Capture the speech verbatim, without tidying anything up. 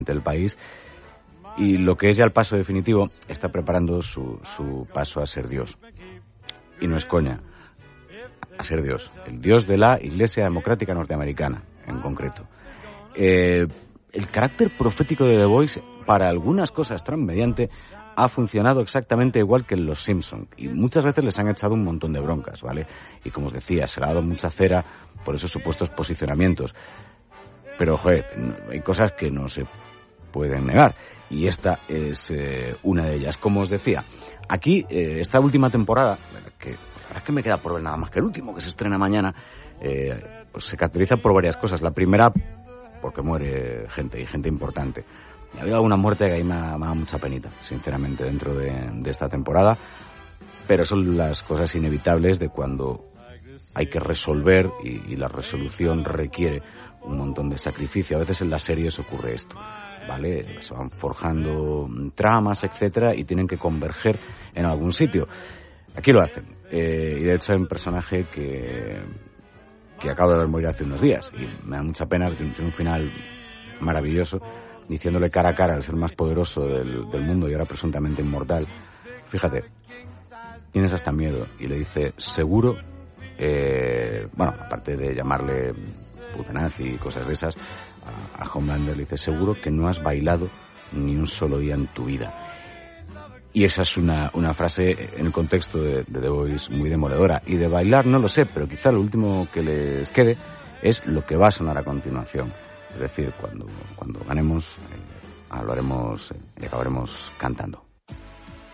del país. Y lo que es ya el paso definitivo, está preparando su, su paso a ser Dios. Y no es coña, a ser Dios. El Dios de la Iglesia Democrática Norteamericana, en concreto. Eh, el carácter profético de The Voice, para algunas cosas Trump mediante, ha funcionado exactamente igual que en Los Simpson. Y muchas veces les han echado un montón de broncas, ¿vale? Y como os decía, se le ha dado mucha cera por esos supuestos posicionamientos. Pero, joder, hay cosas que no se pueden negar. Y esta es eh, una de ellas. Como os decía, aquí, eh, esta última temporada, que la verdad es que me queda por ver nada más que el último, que se estrena mañana, eh, pues se caracteriza por varias cosas. La primera, porque muere gente, y gente importante. Y había alguna muerte que ahí me ha, me ha dado mucha penita, sinceramente, dentro de, de esta temporada. Pero son las cosas inevitables de cuando hay que resolver y, y la resolución requiere un montón de sacrificio. A veces en las series ocurre esto, ¿vale? Se van forjando tramas, etcétera, y tienen que converger en algún sitio. Aquí lo hacen. Eh, y de hecho hay un personaje que, que acabo de ver morir hace unos días y me da mucha pena, que tiene un final maravilloso, diciéndole cara a cara al ser más poderoso del, del mundo y ahora presuntamente inmortal: fíjate, tienes hasta miedo. Y le dice, seguro, eh, bueno, aparte de llamarle putenazi y cosas de esas, a, a Homelander le dice, seguro que no has bailado ni un solo día en tu vida. Y esa es una, una frase en el contexto de, de The Voice muy demoledora. Y de bailar no lo sé, pero quizá lo último que les quede es lo que va a sonar a continuación. Es decir, cuando, cuando ganemos, eh, hablaremos y acabaremos cantando.